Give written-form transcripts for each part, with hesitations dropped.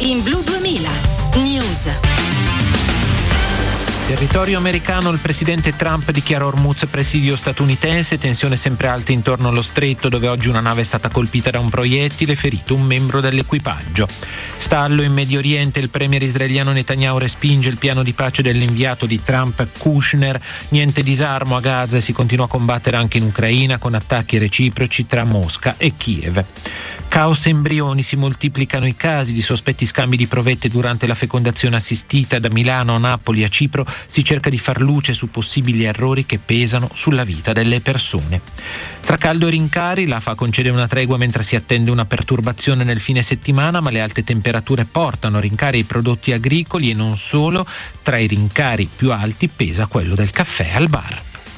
In Blu 2000 News. Territorio americano, il presidente Trump dichiara Hormuz presidio statunitense, tensione sempre alta intorno allo stretto dove oggi una nave è stata colpita da un proiettile, ferito un membro dell'equipaggio. Stallo in Medio Oriente, il premier israeliano Netanyahu respinge il piano di pace dell'inviato di Trump Kushner, niente disarmo a Gaza e si continua a combattere anche in Ucraina con attacchi reciproci tra Mosca e Kiev. Caos embrioni, si moltiplicano i casi di sospetti scambi di provette durante la fecondazione assistita da Milano a Napoli a Cipro. Si cerca di far luce su possibili errori che pesano sulla vita delle persone. Tra caldo e rincari, l'AFA concede una tregua mentre si attende una perturbazione nel fine settimana, ma le alte temperature portano rincari ai prodotti agricoli e non solo. Tra i rincari più alti pesa quello del caffè al bar.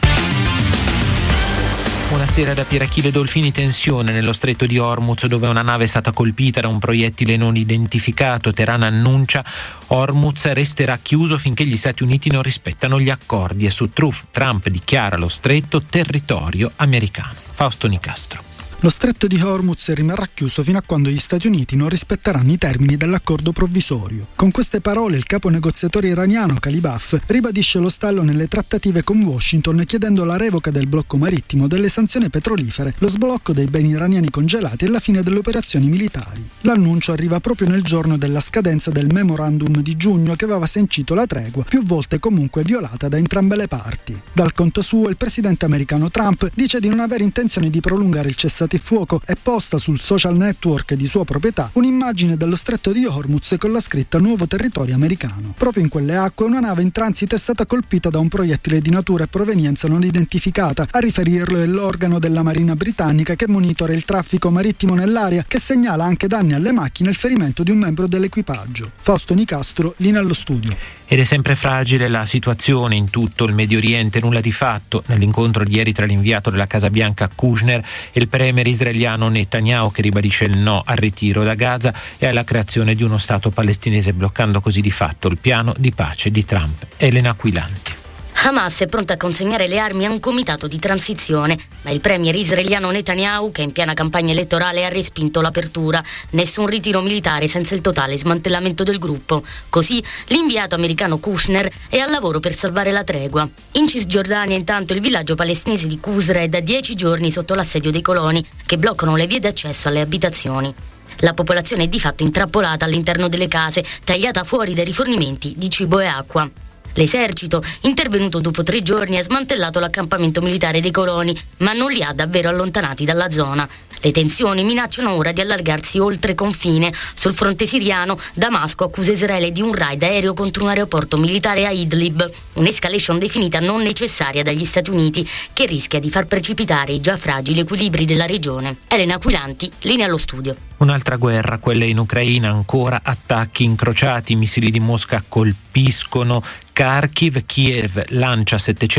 Una sera da Pirachile Dolfini, tensione nello stretto di Hormuz dove una nave è stata colpita da un proiettile non identificato. Teheran annuncia Hormuz resterà chiuso finché gli Stati Uniti non rispettano gli accordi e su Trump dichiara lo stretto territorio americano. Fausto Nicastro. Lo stretto di Hormuz rimarrà chiuso fino a quando gli Stati Uniti non rispetteranno i termini dell'accordo provvisorio. Con queste parole il capo negoziatore iraniano Kalibaf ribadisce lo stallo nelle trattative con Washington chiedendo la revoca del blocco marittimo, delle sanzioni petrolifere, lo sblocco dei beni iraniani congelati e la fine delle operazioni militari. L'annuncio arriva proprio nel giorno della scadenza del memorandum di giugno che aveva sancito la tregua, più volte comunque violata da entrambe le parti. Dal conto suo il presidente americano Trump dice di non avere intenzione di prolungare il cessate fuoco e posta sul social network di sua proprietà un'immagine dello stretto di Hormuz con la scritta nuovo territorio americano. Proprio in quelle acque una nave in transito è stata colpita da un proiettile di natura e provenienza non identificata. A riferirlo è l'organo della Marina britannica che monitora il traffico marittimo nell'area, che segnala anche danni alle macchine e il ferimento di un membro dell'equipaggio. Fausto Nicastro, linea allo studio. Ed è sempre fragile la situazione in tutto il Medio Oriente, nulla di fatto nell'incontro di ieri tra l'inviato della Casa Bianca Kushner e il premier israeliano Netanyahu, che ribadisce il no al ritiro da Gaza e alla creazione di uno Stato palestinese, bloccando così di fatto il piano di pace di Trump. Elena Aquilanti. Hamas è pronta a consegnare le armi a un comitato di transizione, ma il premier israeliano Netanyahu, che è in piena campagna elettorale, ha respinto l'apertura. Nessun ritiro militare senza il totale smantellamento del gruppo. Così l'inviato americano Kushner è al lavoro per salvare la tregua. In Cisgiordania, intanto, il villaggio palestinese di Qusra è da 10 giorni sotto l'assedio dei coloni che bloccano le vie d'accesso alle abitazioni. La popolazione è di fatto intrappolata all'interno delle case, tagliata fuori dai rifornimenti di cibo e acqua. L'esercito, intervenuto dopo 3 giorni, ha smantellato l'accampamento militare dei coloni, ma non li ha davvero allontanati dalla zona. Le tensioni minacciano ora di allargarsi oltre confine. Sul fronte siriano, Damasco accusa Israele di un raid aereo contro un aeroporto militare a Idlib, un'escalation definita non necessaria dagli Stati Uniti, che rischia di far precipitare i già fragili equilibri della regione. Elena Aquilanti, linea allo studio. Un'altra guerra, quella in Ucraina, ancora attacchi incrociati, i missili di Mosca colpiscono Kharkiv, Kiev lancia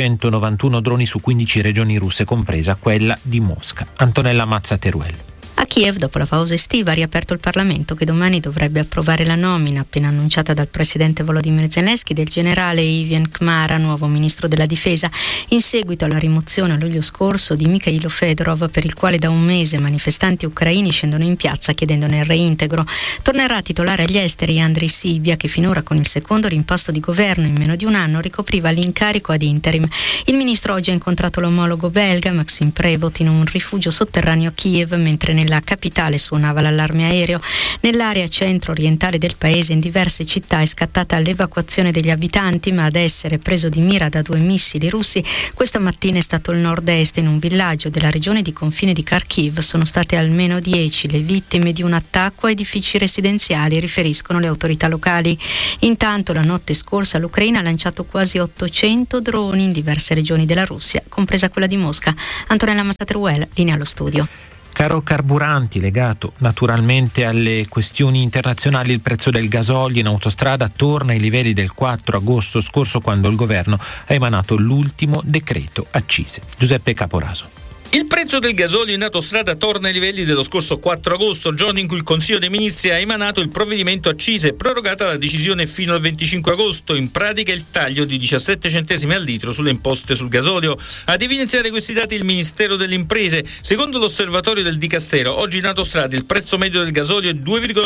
791 droni su 15 regioni russe, compresa quella di Mosca. Antonella Mazza-Teruel. A Kiev, dopo la pausa estiva, ha riaperto il Parlamento che domani dovrebbe approvare la nomina, appena annunciata dal presidente Volodymyr Zelensky, del generale Ivan Kmara, nuovo ministro della difesa, in seguito alla rimozione a luglio scorso di Mikhailo Fedorov, per il quale da un mese manifestanti ucraini scendono in piazza chiedendone il reintegro. Tornerà a titolare agli esteri Andriy Sybiha, che finora con il secondo rimposto di governo in meno di un anno ricopriva l'incarico ad interim. Il ministro oggi ha incontrato l'omologo belga Maxim Prevot in un rifugio sotterraneo a Kiev, mentre nella capitale suonava l'allarme aereo. Nell'area centro-orientale del paese, in diverse città, è scattata l'evacuazione degli abitanti, ma ad essere preso di mira da 2 missili russi questa mattina è stato il nord-est. In un villaggio della regione di confine di Kharkiv sono state almeno 10 le vittime di un attacco a edifici residenziali, riferiscono le autorità locali. Intanto, la notte scorsa l'Ucraina ha lanciato quasi 800 droni in diverse regioni della Russia, compresa quella di Mosca. Antonella Mazza-Teruel, linea allo studio. Caro carburanti, legato naturalmente alle questioni internazionali, il prezzo del gasolio in autostrada torna ai livelli del 4 agosto scorso, quando il governo ha emanato l'ultimo decreto accise. Giuseppe Caporaso. Il prezzo del gasolio in autostrada torna ai livelli dello scorso 4 agosto, giorno in cui il Consiglio dei Ministri ha emanato il provvedimento accise, prorogata la decisione fino al 25 agosto, in pratica il taglio di 17 centesimi al litro sulle imposte sul gasolio. Ad evidenziare questi dati il Ministero delle Imprese. Secondo l'osservatorio del Dicastero, oggi in autostrada il prezzo medio del gasolio è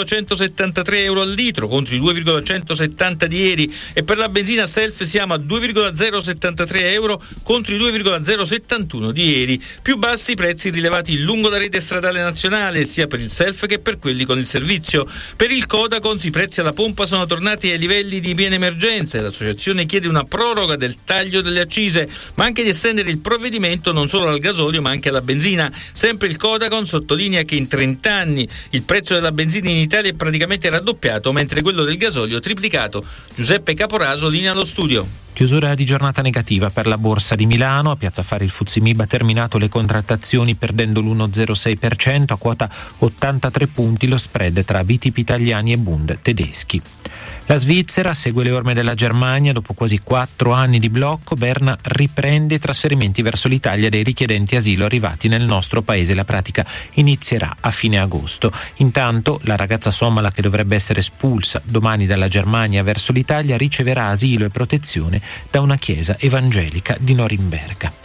2,173 euro al litro contro i 2,170 di ieri, e per la benzina self siamo a 2,073 euro contro i 2,071 di ieri. Più bassi i prezzi rilevati lungo la rete stradale nazionale, sia per il self che per quelli con il servizio. Per il Codacons i prezzi alla pompa sono tornati ai livelli di piena emergenza e l'associazione chiede una proroga del taglio delle accise, ma anche di estendere il provvedimento non solo al gasolio ma anche alla benzina. Sempre il Codacons sottolinea che in 30 anni il prezzo della benzina in Italia è praticamente raddoppiato, mentre quello del gasolio triplicato. Giuseppe Caporaso, linea allo studio. Chiusura di giornata negativa per la Borsa di Milano. A Piazza Affari il FTSE MIB ha terminato le contrattazioni perdendo l'1,06%, a quota 83 punti lo spread tra BTP italiani e Bund tedeschi. La Svizzera segue le orme della Germania. Dopo quasi 4 anni di blocco, Berna riprende i trasferimenti verso l'Italia dei richiedenti asilo arrivati nel nostro paese. La pratica inizierà a fine agosto. Intanto la ragazza somala che dovrebbe essere espulsa domani dalla Germania verso l'Italia riceverà asilo e protezione da una chiesa evangelica di Norimberga.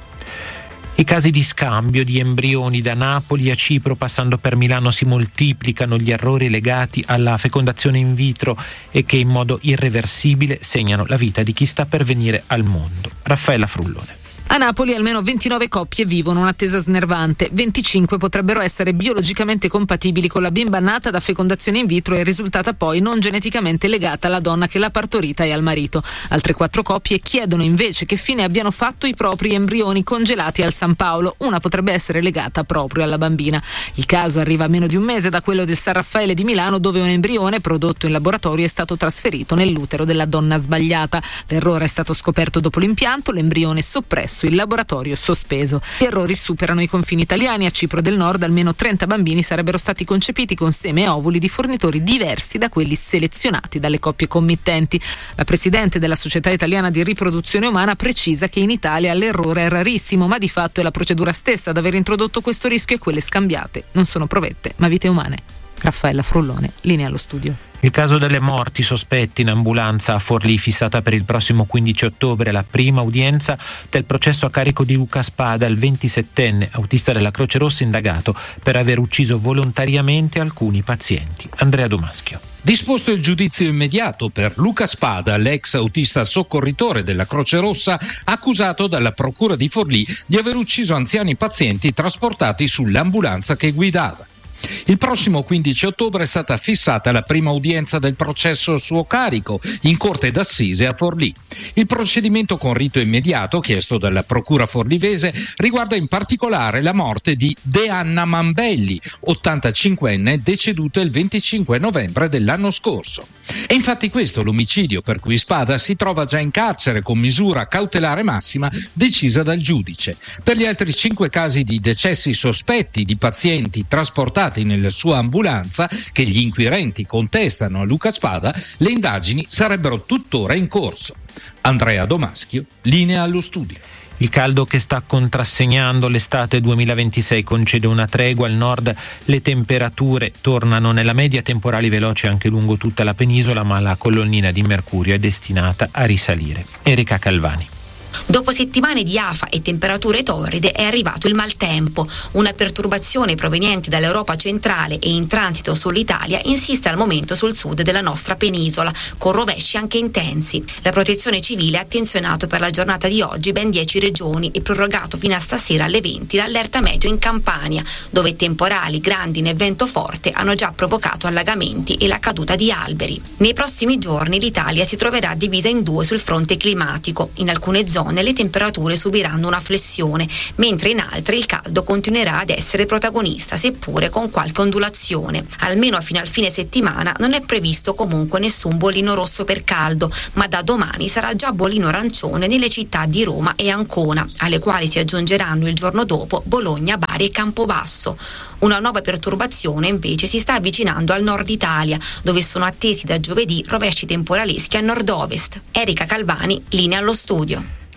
I casi di scambio di embrioni da Napoli a Cipro passando per Milano si moltiplicano. Gli errori legati alla fecondazione in vitro e che in modo irreversibile segnano la vita di chi sta per venire al mondo. Raffaella Frullone. A Napoli almeno 29 coppie vivono un'attesa snervante. 25 potrebbero essere biologicamente compatibili con la bimba nata da fecondazione in vitro e risultata poi non geneticamente legata alla donna che l'ha partorita e al marito. Altre 4 coppie chiedono invece che fine abbiano fatto i propri embrioni congelati al San Paolo. Una potrebbe essere legata proprio alla bambina. Il caso arriva a meno di un mese da quello del San Raffaele di Milano, dove un embrione prodotto in laboratorio è stato trasferito nell'utero della donna sbagliata. L'errore è stato scoperto dopo l'impianto, l'embrione soppresso, il laboratorio sospeso. Gli errori superano i confini italiani. A Cipro del Nord almeno 30 bambini sarebbero stati concepiti con seme e ovuli di fornitori diversi da quelli selezionati dalle coppie committenti. La presidente della Società Italiana di Riproduzione Umana precisa che in Italia l'errore è rarissimo, ma di fatto è la procedura stessa ad aver introdotto questo rischio, e quelle scambiate non sono provette ma vite umane. Raffaella Frullone, linea allo studio. Il caso delle morti sospetti in ambulanza a Forlì, fissata per il prossimo 15 ottobre, la prima udienza del processo a carico di Luca Spada, il 27enne autista della Croce Rossa indagato per aver ucciso volontariamente alcuni pazienti. Andrea Domaschio. Disposto il giudizio immediato per Luca Spada, l'ex autista soccorritore della Croce Rossa, accusato dalla Procura di Forlì di aver ucciso anziani pazienti trasportati sull'ambulanza che guidava. Il prossimo 15 ottobre è stata fissata la prima udienza del processo a suo carico in Corte d'Assise a Forlì. Il procedimento con rito immediato, chiesto dalla Procura forlivese, riguarda in particolare la morte di De Anna Mambelli, 85enne, deceduta il 25 novembre dell'anno scorso. È infatti questo l'omicidio per cui Spada si trova già in carcere con misura cautelare massima decisa dal giudice. Per gli altri 5 casi di decessi sospetti di pazienti trasportati nella sua ambulanza, che gli inquirenti contestano a Luca Spada, le indagini sarebbero tuttora in corso. Andrea Domaschio, linea allo studio. Il caldo che sta contrassegnando l'estate 2026 concede una tregua al nord. Le temperature tornano nella media, temporali veloci anche lungo tutta la penisola, ma la colonnina di mercurio è destinata a risalire. Erika Calvani. Dopo settimane di afa e temperature torride è arrivato il maltempo. Una perturbazione proveniente dall'Europa centrale e in transito sull'Italia insiste al momento sul sud della nostra penisola, con rovesci anche intensi. La Protezione Civile ha attenzionato per la giornata di oggi ben 10 regioni e prorogato fino a stasera alle 20 l'allerta meteo in Campania, dove temporali, grandine e vento forte hanno già provocato allagamenti e la caduta di alberi. Nei prossimi giorni l'Italia si troverà divisa in due sul fronte climatico. In alcune zone le temperature subiranno una flessione, mentre in altre il caldo continuerà ad essere protagonista, seppure con qualche ondulazione. Almeno fino al fine settimana non è previsto comunque nessun bollino rosso per caldo, ma da domani sarà già bollino arancione nelle città di Roma e Ancona, alle quali si aggiungeranno il giorno dopo Bologna, Bari e Campobasso. Una nuova perturbazione invece si sta avvicinando al nord Italia, dove sono attesi da giovedì rovesci temporaleschi a nord-ovest. Erika Calvani, linea allo studio.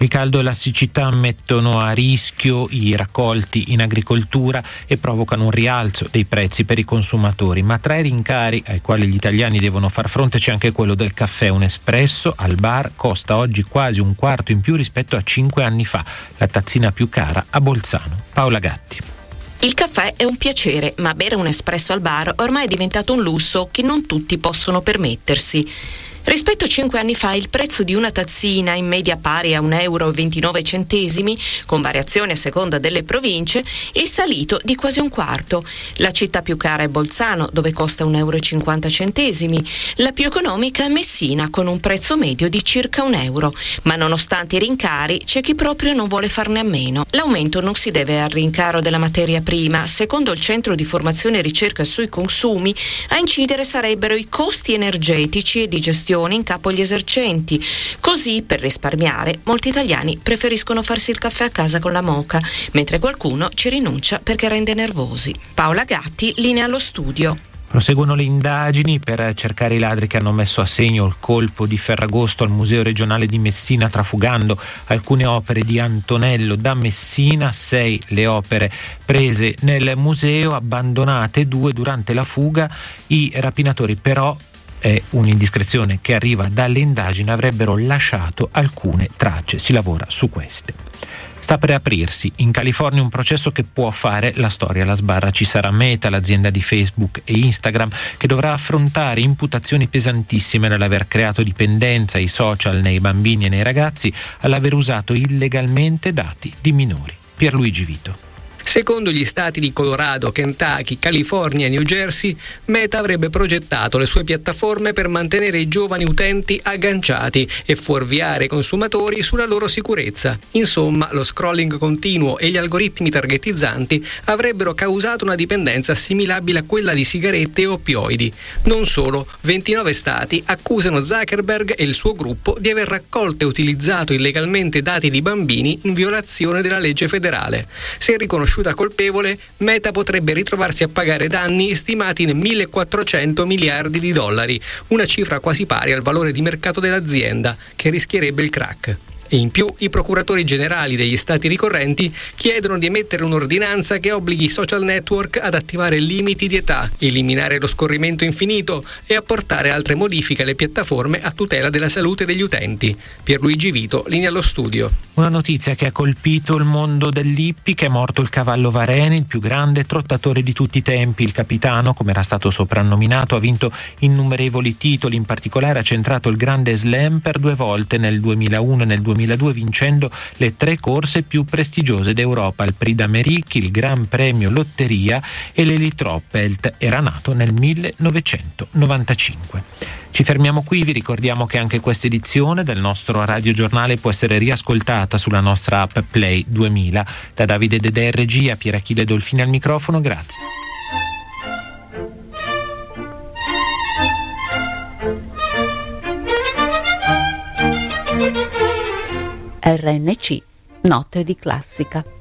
Il caldo e la siccità mettono a rischio i raccolti in agricoltura e provocano un rialzo dei prezzi per i consumatori, ma tra i rincari ai quali gli italiani devono far fronte c'è anche quello del caffè. Un espresso al bar costa oggi quasi un quarto in più rispetto a 5 anni fa, la tazzina più cara a Bolzano. Paola Gatti. Il caffè è un piacere, ma bere un espresso al bar ormai è diventato un lusso che non tutti possono permettersi. Rispetto a 5 anni fa il prezzo di una tazzina, in media pari a €1,29, con variazioni a seconda delle province, è salito di quasi un quarto. La città più cara è Bolzano, dove costa €1,50. La più economica è Messina, con un prezzo medio di circa €1. Ma nonostante i rincari, c'è chi proprio non vuole farne a meno. L'aumento non si deve al rincaro della materia prima. Secondo il Centro di Formazione e Ricerca sui Consumi, a incidere sarebbero i costi energetici e di gestione in capo agli esercenti. Così, per risparmiare, molti italiani preferiscono farsi il caffè a casa con la moka, mentre qualcuno ci rinuncia perché rende nervosi. Paola Gatti, linea allo studio. Proseguono le indagini per cercare i ladri che hanno messo a segno il colpo di Ferragosto al Museo regionale di Messina, trafugando alcune opere di Antonello da Messina. 6 le opere prese nel museo, abbandonate 2 durante la fuga. I rapinatori però, è un'indiscrezione che arriva dalle indagini, avrebbero lasciato alcune tracce. Si lavora su queste. Sta per aprirsi in California un processo che può fare la storia alla sbarra. Ci sarà Meta, l'azienda di Facebook e Instagram, che dovrà affrontare imputazioni pesantissime nell'aver creato dipendenza ai social nei bambini e nei ragazzi, all'aver usato illegalmente dati di minori. Pierluigi Vito. Secondo gli stati di Colorado, Kentucky, California e New Jersey, Meta avrebbe progettato le sue piattaforme per mantenere i giovani utenti agganciati e fuorviare i consumatori sulla loro sicurezza. Insomma, lo scrolling continuo e gli algoritmi targetizzanti avrebbero causato una dipendenza assimilabile a quella di sigarette e oppioidi. Non solo, 29 stati accusano Zuckerberg e il suo gruppo di aver raccolto e utilizzato illegalmente dati di bambini in violazione della legge federale. Se riconosciuta colpevole, Meta potrebbe ritrovarsi a pagare danni stimati in $1.400 miliardi, una cifra quasi pari al valore di mercato dell'azienda, che rischierebbe il crack. E in più i procuratori generali degli stati ricorrenti chiedono di emettere un'ordinanza che obblighi i social network ad attivare limiti di età, eliminare lo scorrimento infinito e apportare altre modifiche alle piattaforme a tutela della salute degli utenti. Pierluigi Vito, linea allo studio. Una notizia che ha colpito il mondo dell'hippica: è morto il cavallo Vareni, il più grande trottatore di tutti i tempi. Il capitano, come era stato soprannominato, ha vinto innumerevoli titoli, in particolare ha centrato il Grande Slam per 2 volte, nel 2001 e nel 2002, vincendo le 3 corse più prestigiose d'Europa, il Prix d'Amérique, il Gran Premio Lotteria e l'Elitroppelt. Era nato nel 1995. Ci fermiamo qui, vi ricordiamo che anche questa edizione del nostro radiogiornale può essere riascoltata sulla nostra app Play 2000. Da Davide Dedè in regia, Pier Achille Dolfini al microfono, grazie. RNC, note di classica.